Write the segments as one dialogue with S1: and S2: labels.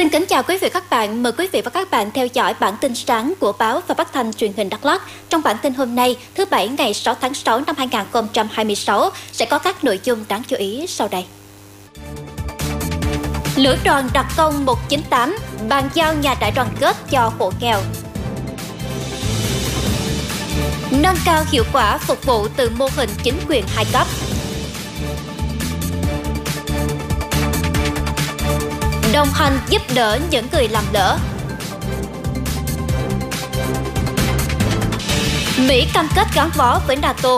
S1: Xin kính chào quý vị và các bạn. Mời quý vị và các bạn theo dõi bản tin sáng của báo và phát thanh truyền hình Đắk Lắk. Trong bản tin hôm nay, thứ Bảy ngày 6 tháng 6 năm 2026 sẽ có các nội dung đáng chú ý sau đây. Lữ đoàn đặc công 198 bàn giao nhà đại đoàn kết cho hộ nghèo. Nâng cao hiệu quả phục vụ từ mô hình chính quyền hai cấp. Đồng hành giúp đỡ những người làm lỡ. Mỹ cam kết gắn bó với NATO.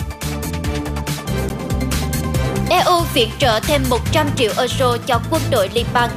S1: EU viện trợ thêm 100 triệu euro cho quân đội Liban.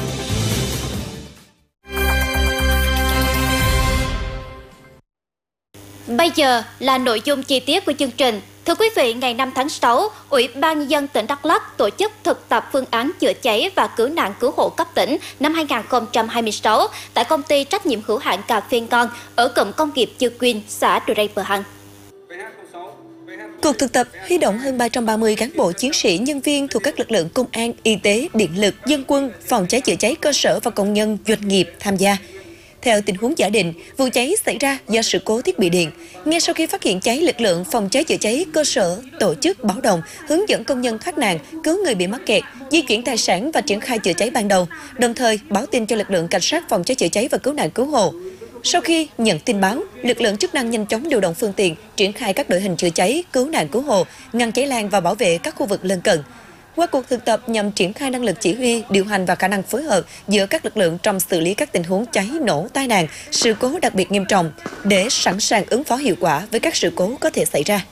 S1: Bây giờ là nội dung chi tiết của chương trình. Thưa quý vị, ngày 5 tháng 6, Ủy ban Nhân dân tỉnh Đắk Lắk tổ chức thực tập phương án chữa cháy và cứu nạn cứu hộ cấp tỉnh năm 2026 tại công ty trách nhiệm hữu hạn cà phê Ngon ở cụm công nghiệp Chư Quyên, xã Drei Pờ Hăng.
S2: Cuộc thực tập huy động hơn 330 cán bộ chiến sĩ, nhân viên thuộc các lực lượng công an, y tế, điện lực, dân quân, phòng cháy chữa cháy cơ sở và công nhân doanh nghiệp tham gia. Theo tình huống giả định, vụ cháy xảy ra do sự cố thiết bị điện. Ngay sau khi phát hiện cháy, lực lượng phòng cháy chữa cháy cơ sở tổ chức báo động, hướng dẫn công nhân thoát nạn, cứu người bị mắc kẹt, di chuyển tài sản và triển khai chữa cháy ban đầu, đồng thời báo tin cho lực lượng cảnh sát phòng cháy chữa cháy và cứu nạn cứu hộ. Sau khi nhận tin báo, lực lượng chức năng nhanh chóng điều động phương tiện, triển khai các đội hình chữa cháy, cứu nạn cứu hộ, ngăn cháy lan và bảo vệ các khu vực lân cận. Qua cuộc thực tập nhằm triển khai năng lực chỉ huy, điều hành và khả năng phối hợp giữa các lực lượng trong xử lý các tình huống cháy nổ, tai nạn, sự cố đặc biệt nghiêm trọng để sẵn sàng ứng phó hiệu quả với các sự cố có thể xảy ra.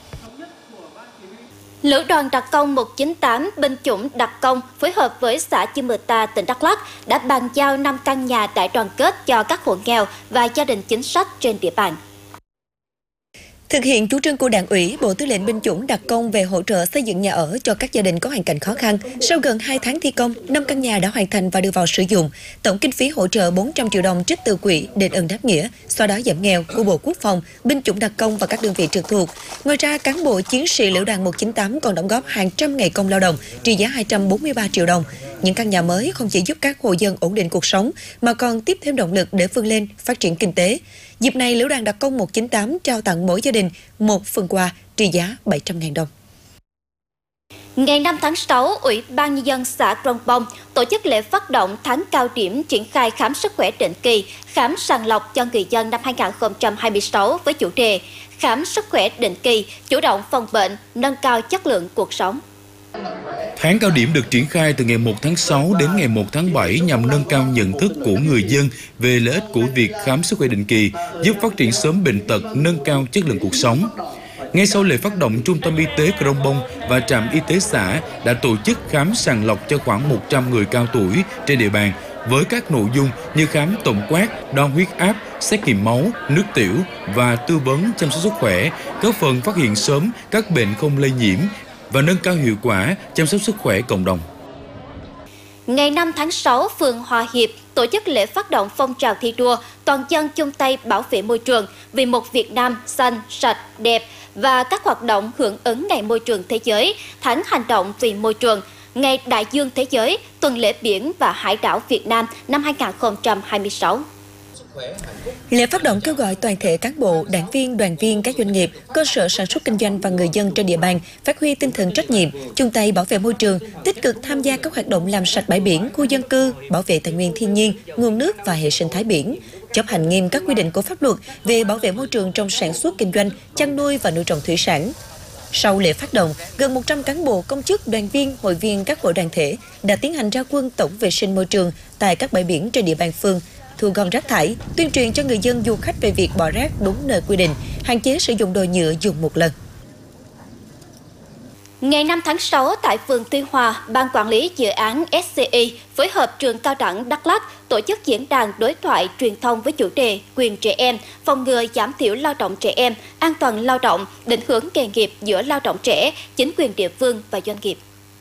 S1: Lữ đoàn đặc công 198 binh chủng đặc công phối hợp với xã Chư Mờ Ta, tỉnh Đắk Lắk đã bàn giao 5 căn nhà đại đoàn kết cho các hộ nghèo và gia đình chính sách trên địa bàn.
S2: Thực hiện chủ trương của Đảng ủy, Bộ Tư lệnh binh chủng đặc công về hỗ trợ xây dựng nhà ở cho các gia đình có hoàn cảnh khó khăn, sau gần 2 tháng thi công, 5 căn nhà đã hoàn thành và đưa vào sử dụng. Tổng kinh phí hỗ trợ 400 triệu đồng trích từ quỹ đền ơn đáp nghĩa, xóa đói giảm nghèo của Bộ Quốc phòng, binh chủng đặc công và các đơn vị trực thuộc. Ngoài ra, cán bộ chiến sĩ Lữ đoàn 198 còn đóng góp hàng trăm ngày công lao động, trị giá 243 triệu đồng. Những căn nhà mới không chỉ giúp các hộ dân ổn định cuộc sống, mà còn tiếp thêm động lực để vươn lên, phát triển kinh tế. Dịp này, Lữ đoàn đặc công 198 trao tặng mỗi gia đình một phần quà trị giá 700.000 đồng.
S1: Ngày 5 tháng 6, Ủy ban Nhân dân xã Krông Bông tổ chức lễ phát động tháng cao điểm triển khai khám sức khỏe định kỳ, khám sàng lọc cho người dân năm 2026 với chủ đề khám sức khỏe định kỳ, chủ động phòng bệnh, nâng cao chất lượng cuộc sống.
S3: Tháng cao điểm được triển khai từ ngày 1 tháng 6 đến ngày 1 tháng 7 nhằm nâng cao nhận thức của người dân về lợi ích của việc khám sức khỏe định kỳ, giúp phát triển sớm bệnh tật, nâng cao chất lượng cuộc sống. Ngay sau lễ phát động, Trung tâm Y tế Krông Bông và trạm y tế xã đã tổ chức khám sàng lọc cho khoảng 100 người cao tuổi trên địa bàn, với các nội dung như khám tổng quát, đo huyết áp, xét nghiệm máu, nước tiểu và tư vấn chăm sóc sức khỏe, góp phần phát hiện sớm các bệnh không lây nhiễm và nâng cao hiệu quả chăm sóc sức khỏe cộng đồng.
S1: Ngày 5 tháng 6, phường Hòa Hiệp tổ chức lễ phát động phong trào thi đua toàn dân chung tay bảo vệ môi trường vì một Việt Nam xanh, sạch, đẹp và các hoạt động hưởng ứng Ngày Môi trường Thế giới, tháng hành động vì môi trường, Ngày Đại dương Thế giới, tuần lễ biển và hải đảo Việt Nam năm 2026.
S2: Lễ phát động kêu gọi toàn thể cán bộ, đảng viên, đoàn viên các doanh nghiệp, cơ sở sản xuất kinh doanh và người dân trên địa bàn phát huy tinh thần trách nhiệm, chung tay bảo vệ môi trường, tích cực tham gia các hoạt động làm sạch bãi biển, khu dân cư, bảo vệ tài nguyên thiên nhiên, nguồn nước và hệ sinh thái biển, chấp hành nghiêm các quy định của pháp luật về bảo vệ môi trường trong sản xuất kinh doanh, chăn nuôi và nuôi trồng thủy sản. Sau lễ phát động, gần 100 cán bộ, công chức, đoàn viên, hội viên các hội đoàn thể đã tiến hành ra quân tổng vệ sinh môi trường tại các bãi biển trên địa bàn phường, thu gom rác thải, tuyên truyền cho người dân du khách về việc bỏ rác đúng nơi quy định, hạn chế sử dụng đồ nhựa dùng một lần.
S1: Ngày 5 tháng 6, tại phường Tuy Hòa, Ban Quản lý Dự án SCI phối hợp trường cao đẳng Đắk Lắk tổ chức diễn đàn đối thoại truyền thông với chủ đề quyền trẻ em, phòng ngừa giảm thiểu lao động trẻ em, an toàn lao động, định hướng nghề nghiệp giữa lao động trẻ, chính quyền địa phương và doanh nghiệp.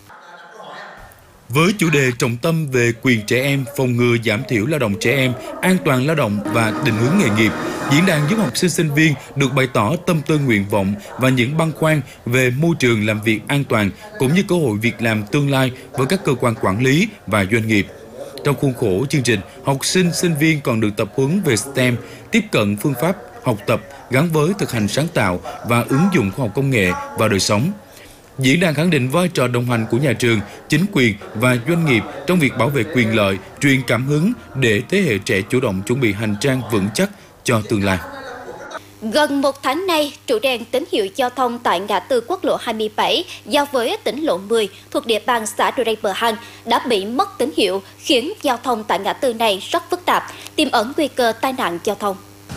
S3: Với chủ đề trọng tâm về quyền trẻ em, phòng ngừa giảm thiểu lao động trẻ em, an toàn lao động và định hướng nghề nghiệp, diễn đàn giúp học sinh sinh viên được bày tỏ tâm tư nguyện vọng và những băn khoăn về môi trường làm việc an toàn cũng như cơ hội việc làm tương lai với các cơ quan quản lý và doanh nghiệp. Trong khuôn khổ chương trình, học sinh, sinh viên còn được tập huấn về STEM, tiếp cận phương pháp học tập gắn với thực hành sáng tạo và ứng dụng khoa học công nghệ vào đời sống. Diễn đàn khẳng định vai trò đồng hành của nhà trường, chính quyền và doanh nghiệp trong việc bảo vệ quyền lợi, truyền cảm hứng để thế hệ trẻ chủ động chuẩn bị hành trang vững chắc cho tương lai.
S1: Gần một tháng nay, trụ đèn tín hiệu giao thông tại ngã tư quốc lộ 27 giao với tỉnh lộ 10 thuộc địa bàn xã Đô Rây Bờ Hăng đã bị mất tín hiệu, khiến giao thông tại ngã tư này rất phức tạp, tiềm ẩn nguy cơ tai nạn giao thông.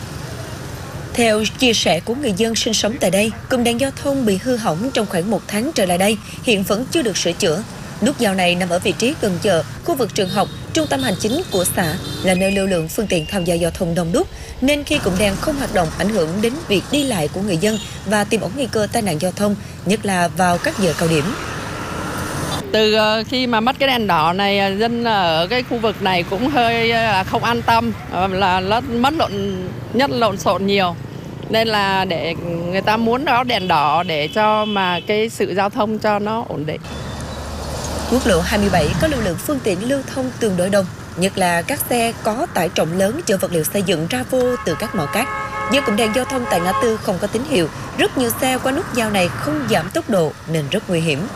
S2: Theo chia sẻ của người dân sinh sống tại đây, cụm đèn giao thông bị hư hỏng trong khoảng 1 tháng trở lại đây, hiện vẫn chưa được sửa chữa. Nút giao này nằm ở vị trí gần chợ, khu vực trường học, trung tâm hành chính của xã, là nơi lưu lượng phương tiện tham gia giao thông đông đúc, nên khi cụm đèn không hoạt động ảnh hưởng đến việc đi lại của người dân và tiềm ẩn nguy cơ tai nạn giao thông, nhất là vào các giờ cao điểm.
S4: Từ khi mà mất cái đèn đỏ này, dân ở cái khu vực này cũng hơi không an tâm, là mất lộn xộn nhiều. Nên là để người ta muốn có đèn đỏ để cho mà cái sự giao thông cho nó ổn định.
S2: Quốc lộ 27 có lưu lượng phương tiện lưu thông tương đối đông, nhất là các xe có tải trọng lớn chở vật liệu xây dựng ra vô từ các mỏ cát. Do cụm đèn giao thông tại ngã tư không có tín hiệu, rất nhiều xe qua nút giao này không giảm tốc độ nên rất nguy hiểm.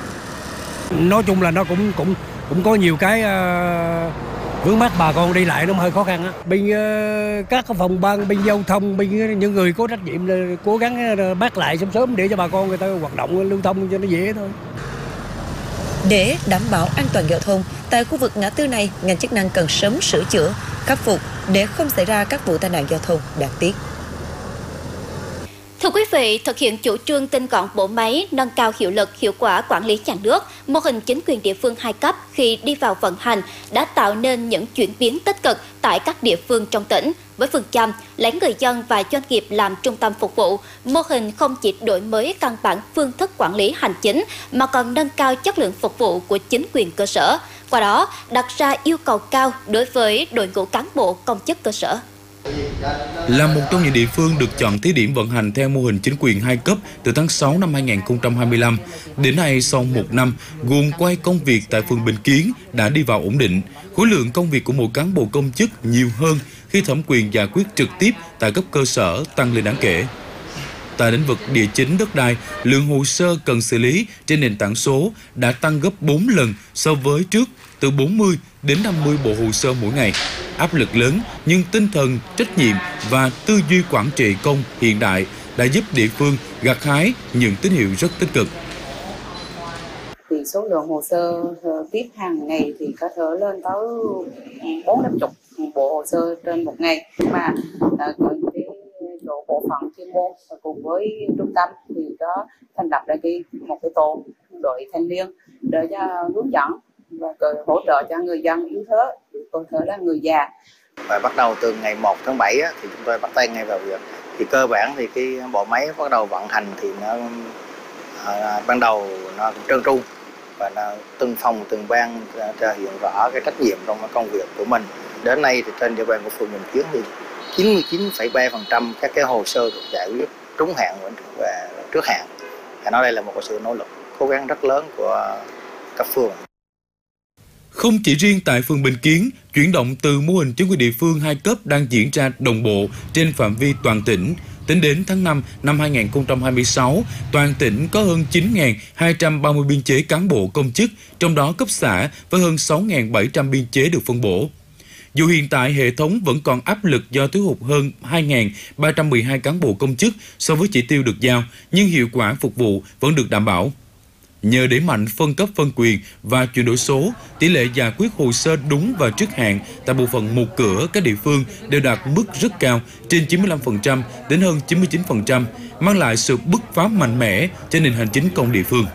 S5: Nói chung là nó cũng có nhiều cái vướng mắc bà con đi lại nó hơi khó khăn á. Bên các phòng ban, bên giao thông, bên những người có trách nhiệm là cố gắng bắt lại sớm để cho bà con người ta hoạt động lưu thông cho nó dễ thôi.
S2: Để đảm bảo an toàn giao thông, tại khu vực ngã tư này, ngành chức năng cần sớm sửa chữa, khắc phục để không xảy ra các vụ tai nạn giao thông đáng tiếc.
S1: Thưa quý vị, thực hiện chủ trương tinh gọn bộ máy, nâng cao hiệu lực, hiệu quả quản lý nhà nước, mô hình chính quyền địa phương 2 cấp khi đi vào vận hành đã tạo nên những chuyển biến tích cực tại các địa phương trong tỉnh. Với phương châm lấy người dân và doanh nghiệp làm trung tâm phục vụ, mô hình không chỉ đổi mới căn bản phương thức quản lý hành chính mà còn nâng cao chất lượng phục vụ của chính quyền cơ sở. Qua đó, đặt ra yêu cầu cao đối với đội ngũ cán bộ công chức cơ sở.
S3: Là một trong những địa phương được chọn thí điểm vận hành theo mô hình chính quyền 2 cấp từ tháng 6 năm 2025. Đến nay, sau 1 năm, guồng quay công việc tại phường Bình Kiến đã đi vào ổn định. Khối lượng công việc của mỗi cán bộ công chức nhiều hơn khi thẩm quyền giải quyết trực tiếp tại cấp cơ sở tăng lên đáng kể. Tại lĩnh vực địa chính đất đai, lượng hồ sơ cần xử lý trên nền tảng số đã tăng gấp 4 lần so với trước, từ 40 đến 50 bộ hồ sơ mỗi ngày. Áp lực lớn nhưng tinh thần, trách nhiệm và tư duy quản trị công hiện đại đã giúp địa phương gặt hái những tín hiệu rất tích cực.
S6: Thì số lượng hồ sơ tiếp hàng ngày thì có thể lên tới 40-50 bộ hồ sơ trên một ngày. Mà cái bộ phận chuyên môn cùng với trung tâm thì có thành lập ra một cái tổ đội thanh niên để cho hướng dẫn và hỗ trợ cho người dân yếu thế, có thể là người già.
S7: Và bắt đầu từ ngày 1 tháng 7 thì chúng tôi bắt tay ngay vào việc. Thì cơ bản thì cái bộ máy bắt đầu vận hành thì nó ban đầu nó trơn tru và nó từng phòng từng ban thể hiện rõ cái trách nhiệm trong cái công việc của mình. Đến nay thì trên địa bàn của phường Bình Kiến thì 99,3% các cái hồ sơ được giải quyết trúng hạn và trước hạn. Phải nói đây là một sự nỗ lực cố gắng rất lớn của các phường.
S3: Không chỉ riêng tại phường Bình Kiến, chuyển động từ mô hình chính quyền địa phương 2 cấp đang diễn ra đồng bộ trên phạm vi toàn tỉnh. Tính đến tháng 5 năm 2026, toàn tỉnh có hơn 9.230 biên chế cán bộ công chức, trong đó cấp xã với hơn 6.700 biên chế được phân bổ. Dù hiện tại hệ thống vẫn còn áp lực do thiếu hụt hơn 2.312 cán bộ công chức so với chỉ tiêu được giao, nhưng hiệu quả phục vụ vẫn được đảm bảo. Nhờ đẩy mạnh phân cấp phân quyền và chuyển đổi số, tỷ lệ giải quyết hồ sơ đúng và trước hạn tại bộ phận một cửa các địa phương đều đạt mức rất cao, trên 95% đến hơn 99%, mang lại sự bứt phá mạnh mẽ cho nền hành chính công địa phương.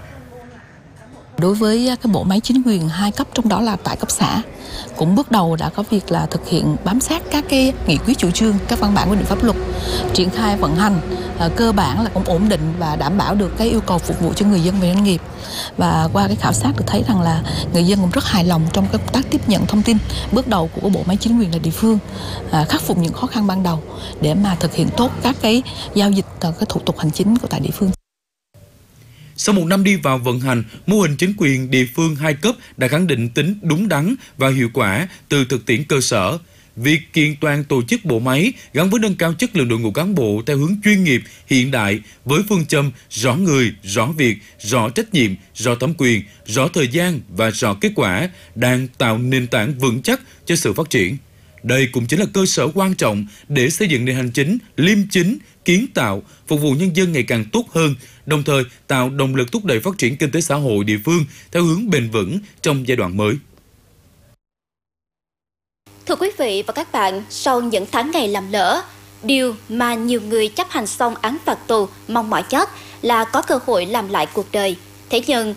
S8: Đối với cái bộ máy chính quyền 2 cấp, trong đó là tại cấp xã, cũng bước đầu đã có việc là thực hiện bám sát các cái nghị quyết chủ trương, các văn bản quy định pháp luật, triển khai vận hành cơ bản là cũng ổn định và đảm bảo được cái yêu cầu phục vụ cho người dân và doanh nghiệp. Và qua cái khảo sát được thấy rằng là người dân cũng rất hài lòng trong cái công tác tiếp nhận thông tin bước đầu của bộ máy chính quyền là địa phương, khắc phục những khó khăn ban đầu để mà thực hiện tốt các cái giao dịch, cái thủ tục hành chính của tại địa phương.
S3: Sau một năm đi vào vận hành, mô hình chính quyền địa phương 2 cấp đã khẳng định tính đúng đắn và hiệu quả từ thực tiễn cơ sở. Việc kiện toàn tổ chức bộ máy gắn với nâng cao chất lượng đội ngũ cán bộ theo hướng chuyên nghiệp, hiện đại với phương châm rõ người, rõ việc, rõ trách nhiệm, rõ thẩm quyền, rõ thời gian và rõ kết quả đang tạo nền tảng vững chắc cho sự phát triển. Đây cũng chính là cơ sở quan trọng để xây dựng nền hành chính liêm chính, kiến tạo, phục vụ nhân dân ngày càng tốt hơn, đồng thời tạo động lực thúc đẩy phát triển kinh tế xã hội địa phương theo hướng bền vững trong giai đoạn mới.
S1: Thưa quý vị và các bạn, sau những tháng ngày làm lỡ, điều mà nhiều người chấp hành xong án phạt tù mong mỏi nhất là có cơ hội làm lại cuộc đời. Thế nhưng,